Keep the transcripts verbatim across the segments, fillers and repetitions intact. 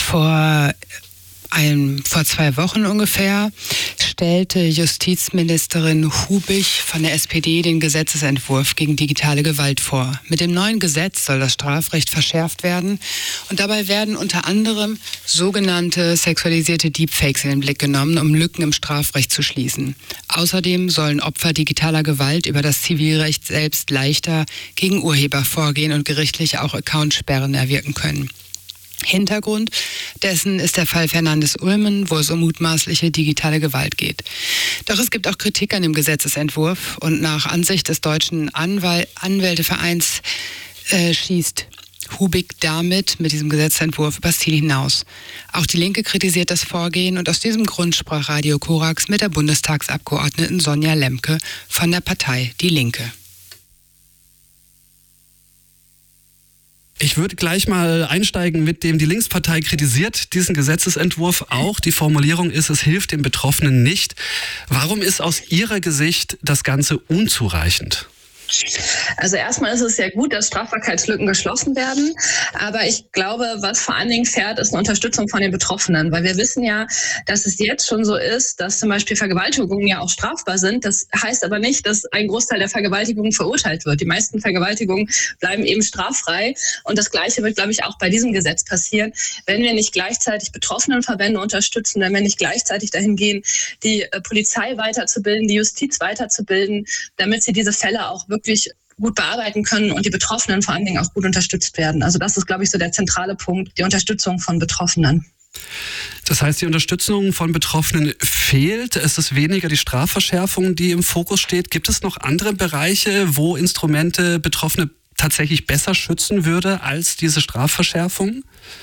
Vor Ein, vor zwei Wochen ungefähr stellte Justizministerin Hubig von der S P D den Gesetzesentwurf gegen digitale Gewalt vor. Mit dem neuen Gesetz soll das Strafrecht verschärft werden und dabei werden unter anderem sogenannte sexualisierte Deepfakes in den Blick genommen, um Lücken im Strafrecht zu schließen. Außerdem sollen Opfer digitaler Gewalt über das Zivilrecht selbst leichter gegen Urheber vorgehen und gerichtlich auch Accountsperren erwirken können. Hintergrund dessen ist der Fall Fernandes Ulmen, wo es um mutmaßliche digitale Gewalt geht. Doch es gibt auch Kritik an dem Gesetzesentwurf und nach Ansicht des Deutschen Anwal- Anwältevereins äh, schießt Hubig damit mit diesem Gesetzentwurf übers Ziel hinaus. Auch die Linke kritisiert das Vorgehen und aus diesem Grund sprach Radio Korax mit der Bundestagsabgeordneten Sonja Lemke von der Partei Die Linke. Ich würde gleich mal einsteigen mit dem, die Linkspartei kritisiert diesen Gesetzesentwurf auch. Die Formulierung ist, es hilft den Betroffenen nicht. Warum ist aus Ihrer Sicht das Ganze unzureichend? Also erstmal ist es sehr gut, dass Strafbarkeitslücken geschlossen werden. Aber ich glaube, was vor allen Dingen fährt, ist eine Unterstützung von den Betroffenen. Weil wir wissen ja, dass es jetzt schon so ist, dass zum Beispiel Vergewaltigungen ja auch strafbar sind. Das heißt aber nicht, dass ein Großteil der Vergewaltigungen verurteilt wird. Die meisten Vergewaltigungen bleiben eben straffrei. Und das Gleiche wird, glaube ich, auch bei diesem Gesetz passieren, wenn wir nicht gleichzeitig Betroffenenverbände unterstützen, wenn wir nicht gleichzeitig dahin gehen, die Polizei weiterzubilden, die Justiz weiterzubilden, damit sie diese Fälle auch wirklich wirklich gut bearbeiten können und die Betroffenen vor allen Dingen auch gut unterstützt werden. Also das ist, glaube ich, so der zentrale Punkt, die Unterstützung von Betroffenen. Das heißt, die Unterstützung von Betroffenen fehlt. Es ist weniger die Strafverschärfung, die im Fokus steht. Gibt es noch andere Bereiche, wo Instrumente Betroffene tatsächlich besser schützen würde als diese Strafverschärfung?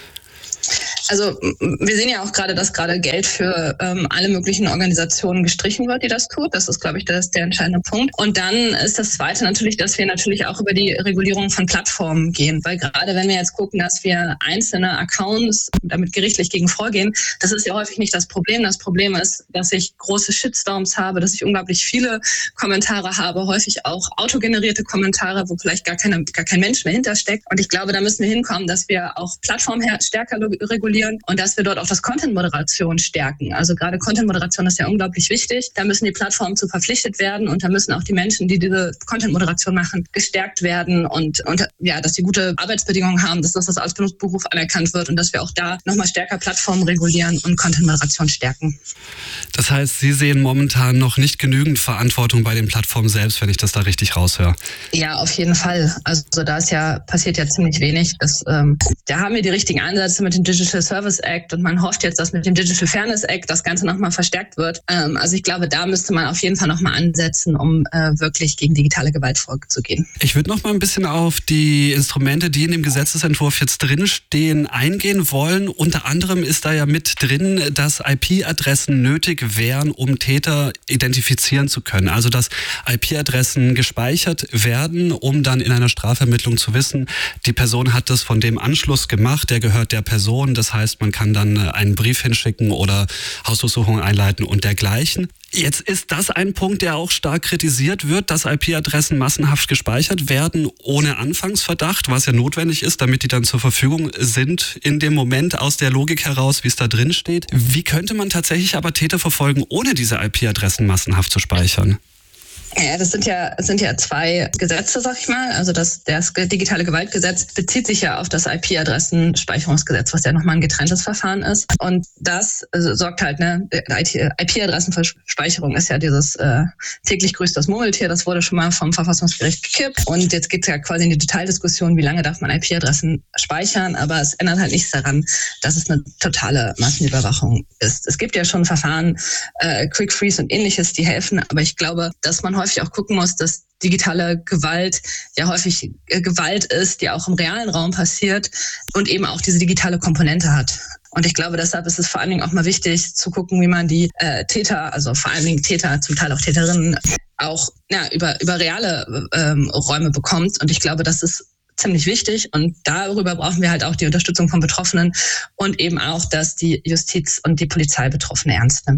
Also wir sehen ja auch gerade, dass gerade Geld für ähm, alle möglichen Organisationen gestrichen wird, die das tut. Das ist, glaube ich, das ist der entscheidende Punkt. Und dann ist das Zweite natürlich, dass wir natürlich auch über die Regulierung von Plattformen gehen. Weil gerade wenn wir jetzt gucken, dass wir einzelne Accounts damit gerichtlich gegen vorgehen, das ist ja häufig nicht das Problem. Das Problem ist, dass ich große Shitstorms habe, dass ich unglaublich viele Kommentare habe, häufig auch autogenerierte Kommentare, wo vielleicht gar, keine, gar kein Mensch mehr hintersteckt. Und ich glaube, da müssen wir hinkommen, dass wir auch Plattformen stärker regulieren und dass wir dort auch das Content-Moderation stärken. Also gerade Content-Moderation ist ja unglaublich wichtig. Da müssen die Plattformen zu verpflichtet werden und da müssen auch die Menschen, die diese Content-Moderation machen, gestärkt werden und, und ja, dass sie gute Arbeitsbedingungen haben, dass das als Beruf anerkannt wird und dass wir auch da nochmal stärker Plattformen regulieren und Content-Moderation stärken. Das heißt, Sie sehen momentan noch nicht genügend Verantwortung bei den Plattformen selbst, wenn ich das da richtig raushöre. Ja, auf jeden Fall. Also da ist ja, passiert ja ziemlich wenig. Das, ähm, da haben wir die richtigen Ansätze mit dem Digital Service Act und man hofft jetzt, dass mit dem Digital Fairness Act das Ganze nochmal verstärkt wird. Ähm, also ich glaube, da müsste man auf jeden Fall nochmal ansetzen, um äh, wirklich gegen digitale Gewalt vorzugehen. Ich würde noch mal ein bisschen auf die Instrumente, die in dem Gesetzesentwurf jetzt drinstehen, eingehen wollen. Unter anderem ist da ja mit drin, dass I P-Adressen nötig wären, um Täter identifizieren zu können. Also dass I P-Adressen gespeichert werden, um dann in einer Strafvermittlung zu wissen, die Person hat das von dem Anschluss gemacht, der gehört der Person. Das heißt, man kann dann einen Brief hinschicken oder Hausdurchsuchungen einleiten und dergleichen. Jetzt ist das ein Punkt, der auch stark kritisiert wird, dass I P-Adressen massenhaft gespeichert werden, ohne Anfangsverdacht, was ja notwendig ist, damit die dann zur Verfügung sind in dem Moment aus der Logik heraus, wie es da drin steht. Wie könnte man tatsächlich aber Täter verfolgen, ohne diese I P-Adressen massenhaft zu speichern? Ja, das sind ja, das sind ja zwei Gesetze, sag ich mal. Also das, das digitale Gewaltgesetz bezieht sich ja auf das I P-Adressenspeicherungsgesetz, was ja nochmal ein getrenntes Verfahren ist. Und das also, sorgt halt, ne, I P-Adressenspeicherung ist ja dieses äh, täglich grüßt das Murmeltier, das wurde schon mal vom Verfassungsgericht gekippt. Und jetzt geht es ja quasi in die Detaildiskussion, wie lange darf man I P-Adressen speichern, aber es ändert halt nichts daran, dass es eine totale Massenüberwachung ist. Es gibt ja schon Verfahren, äh, Quick Freeze und ähnliches, die helfen, aber ich glaube, dass man häufig auch gucken muss, dass digitale Gewalt ja häufig Gewalt ist, die auch im realen Raum passiert und eben auch diese digitale Komponente hat. Und ich glaube, deshalb ist es vor allen Dingen auch mal wichtig zu gucken, wie man die äh, Täter, also vor allen Dingen Täter, zum Teil auch Täterinnen, auch ja, über, über reale ähm, Räume bekommt. Und ich glaube, das ist ziemlich wichtig und darüber brauchen wir halt auch die Unterstützung von Betroffenen und eben auch, dass die Justiz und die Polizei Betroffene ernst nimmt.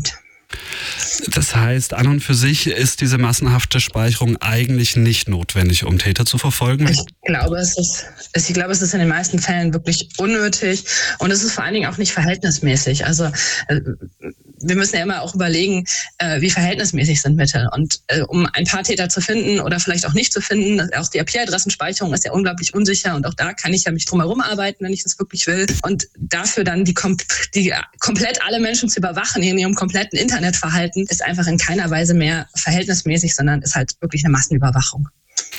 Das heißt, an und für sich ist diese massenhafte Speicherung eigentlich nicht notwendig, um Täter zu verfolgen? Ich glaube, es ist, ich glaube, es ist in den meisten Fällen wirklich unnötig und es ist vor allen Dingen auch nicht verhältnismäßig. Also wir müssen ja immer auch überlegen, wie verhältnismäßig sind Mittel. Und um ein paar Täter zu finden oder vielleicht auch nicht zu finden, auch die I P-Adressenspeicherung ist ja unglaublich unsicher und auch da kann ich ja mich drum herum arbeiten, wenn ich das wirklich will. Und dafür dann die, die komplett alle Menschen zu überwachen in ihrem kompletten Internetverhalten ist einfach in keiner Weise mehr verhältnismäßig, sondern ist halt wirklich eine Massenüberwachung.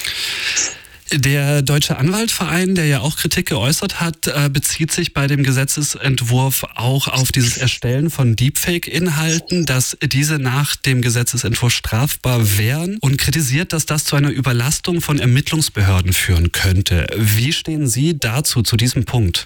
Der Deutsche Anwaltverein, der ja auch Kritik geäußert hat, bezieht sich bei dem Gesetzesentwurf auch auf dieses Erstellen von Deepfake-Inhalten, dass diese nach dem Gesetzesentwurf strafbar wären und kritisiert, dass das zu einer Überlastung von Ermittlungsbehörden führen könnte. Wie stehen Sie dazu, zu diesem Punkt?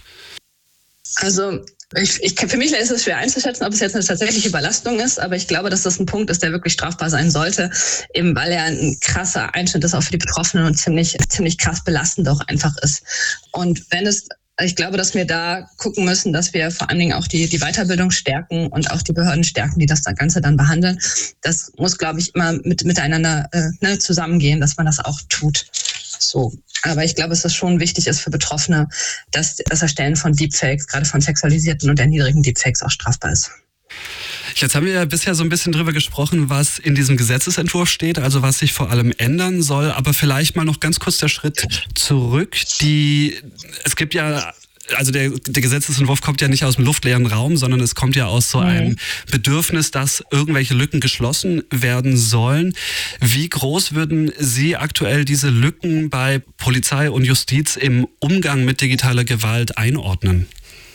Also Ich, ich, für mich ist es schwer einzuschätzen, ob es jetzt eine tatsächliche Überlastung ist, aber ich glaube, dass das ein Punkt ist, der wirklich strafbar sein sollte, eben weil er ein krasser Einschnitt ist auch für die Betroffenen und ziemlich, ziemlich krass belastend auch einfach ist. Und wenn es, ich glaube, dass wir da gucken müssen, dass wir vor allen Dingen auch die, die Weiterbildung stärken und auch die Behörden stärken, die das Ganze dann behandeln. Das muss, glaube ich, immer mit, miteinander äh, ne, zusammengehen, dass man das auch tut. So. Aber ich glaube, dass es schon wichtig ist für Betroffene, dass das Erstellen von Deepfakes, gerade von sexualisierten und erniedrigenden Deepfakes, auch strafbar ist. Jetzt haben wir ja bisher so ein bisschen drüber gesprochen, was in diesem Gesetzesentwurf steht, also was sich vor allem ändern soll. Aber vielleicht mal noch ganz kurz der Schritt zurück. Die, es gibt ja... Also der, der Gesetzesentwurf kommt ja nicht aus dem luftleeren Raum, sondern es kommt ja aus so einem Bedürfnis, dass irgendwelche Lücken geschlossen werden sollen. Wie groß würden Sie aktuell diese Lücken bei Polizei und Justiz im Umgang mit digitaler Gewalt einordnen?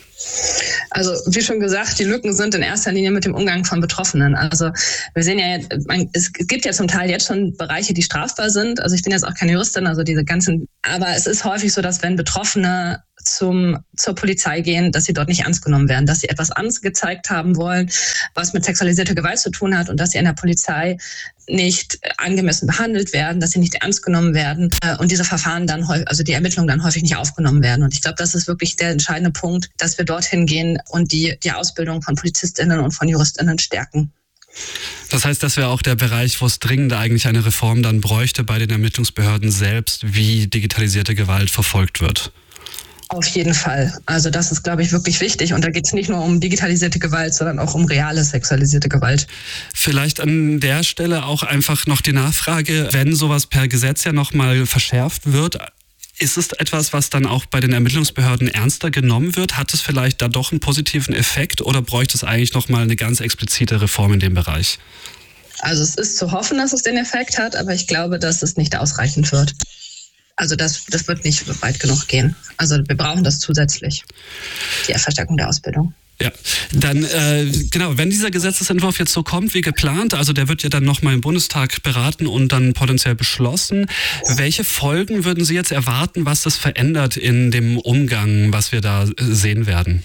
Also wie schon gesagt, die Lücken sind in erster Linie mit dem Umgang von Betroffenen. Also wir sehen ja, jetzt, es gibt ja zum Teil jetzt schon Bereiche, die strafbar sind. Also ich bin jetzt auch keine Juristin, also diese ganzen. Aber es ist häufig so, dass wenn Betroffene zum, zur Polizei gehen, dass sie dort nicht ernst genommen werden, dass sie etwas angezeigt haben wollen, was mit sexualisierter Gewalt zu tun hat und dass sie in der Polizei nicht angemessen behandelt werden, dass sie nicht ernst genommen werden und diese Verfahren dann, also die Ermittlungen dann häufig nicht aufgenommen werden. Und ich glaube, das ist wirklich der entscheidende Punkt, dass wir dorthin gehen und die, die Ausbildung von PolizistInnen und von JuristInnen stärken. Das heißt, das wäre auch der Bereich, wo es dringend eigentlich eine Reform dann bräuchte bei den Ermittlungsbehörden selbst, wie digitalisierte Gewalt verfolgt wird. Auf jeden Fall. Also das ist, glaube ich, wirklich wichtig. Und da geht es nicht nur um digitalisierte Gewalt, sondern auch um reale sexualisierte Gewalt. Vielleicht an der Stelle auch einfach noch die Nachfrage, wenn sowas per Gesetz ja nochmal verschärft wird, ist es etwas, was dann auch bei den Ermittlungsbehörden ernster genommen wird? Hat es vielleicht da doch einen positiven Effekt oder bräuchte es eigentlich nochmal eine ganz explizite Reform in dem Bereich? Also es ist zu hoffen, dass es den Effekt hat, aber ich glaube, dass es nicht ausreichend wird. Also das, das wird nicht weit genug gehen. Also wir brauchen das zusätzlich, die Verstärkung der Ausbildung. Ja, dann äh, genau, wenn dieser Gesetzesentwurf jetzt so kommt wie geplant, also der wird ja dann nochmal im Bundestag beraten und dann potenziell beschlossen, welche Folgen würden Sie jetzt erwarten, was das verändert in dem Umgang, was wir da sehen werden?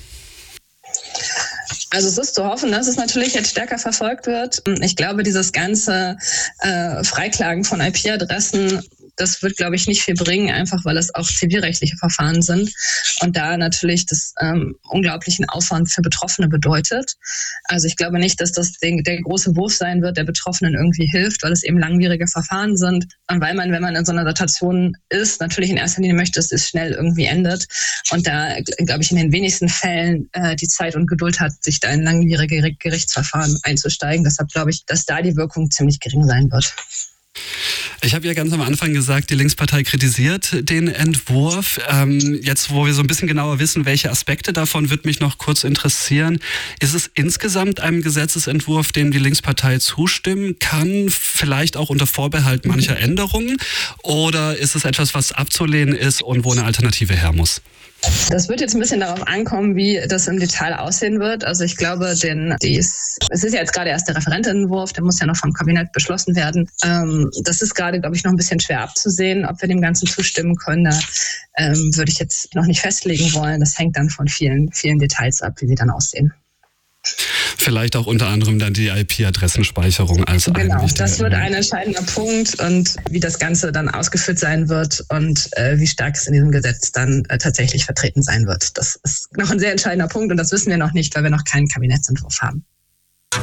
Also es ist zu hoffen, dass es natürlich jetzt stärker verfolgt wird. Ich glaube, dieses ganze äh, Freiklagen von I P-Adressen, das wird, glaube ich, nicht viel bringen, einfach weil es auch zivilrechtliche Verfahren sind und da natürlich das ähm, unglaublichen Aufwand für Betroffene bedeutet. Also ich glaube nicht, dass das den, der große Wurf sein wird, der Betroffenen irgendwie hilft, weil es eben langwierige Verfahren sind und weil man, wenn man in so einer Situation ist, natürlich in erster Linie möchte, dass es schnell irgendwie endet und da, glaube ich, in den wenigsten Fällen äh, die Zeit und Geduld hat, sich da in langwierige Gerichtsverfahren einzusteigen. Deshalb glaube ich, dass da die Wirkung ziemlich gering sein wird. Ich habe ja ganz am Anfang gesagt, die Linkspartei kritisiert den Entwurf. Ähm, jetzt, wo wir so ein bisschen genauer wissen, welche Aspekte davon, würde mich noch kurz interessieren. Ist es insgesamt ein Gesetzesentwurf, dem die Linkspartei zustimmen kann, vielleicht auch unter Vorbehalt mancher Änderungen? Oder ist es etwas, was abzulehnen ist und wo eine Alternative her muss? Das wird jetzt ein bisschen darauf ankommen, wie das im Detail aussehen wird. Also ich glaube, den, dies, es ist ja jetzt gerade erst der Referentenentwurf, der muss ja noch vom Kabinett beschlossen werden. Ähm, das ist gerade, glaube ich, noch ein bisschen schwer abzusehen, ob wir dem Ganzen zustimmen können. Da ähm, würde ich jetzt noch nicht festlegen wollen. Das hängt dann von vielen, vielen Details ab, wie sie dann aussehen. Vielleicht auch unter anderem dann die I P-Adressenspeicherung als ein Genau, wichtiger das wird Element. ein entscheidender Punkt und wie das Ganze dann ausgeführt sein wird und äh, wie stark es in diesem Gesetz dann äh, tatsächlich vertreten sein wird. Das ist noch ein sehr entscheidender Punkt und das wissen wir noch nicht, weil wir noch keinen Kabinettsentwurf haben.